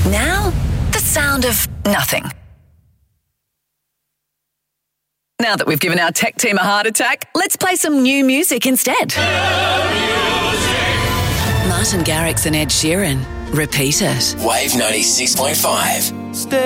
Now, the sound of nothing. Now that we've given our tech team a heart attack, let's play some new music instead. Martin Garrix and Ed Sheeran. Repeat it. Wave 96.5.